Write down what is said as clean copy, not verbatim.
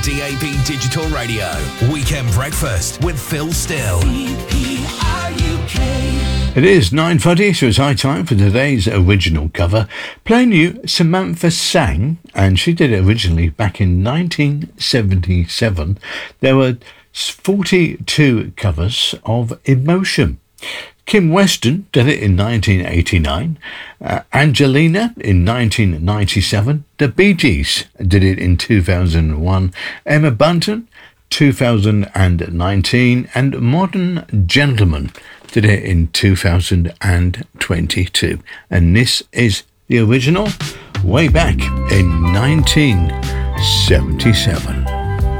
DAB Digital Radio. Weekend Breakfast with Phil Still. It is 9:30, so it's high time for today's original cover. Playing you Samantha Sang, and she did it originally back in 1977. There were 42 covers of Emotion. Kim Weston did it in 1989, Angelina in 1997, The Bee Gees did it in 2001, Emma Bunton 2019, and Modern Gentleman did it in 2022. And this is the original way back in 1977.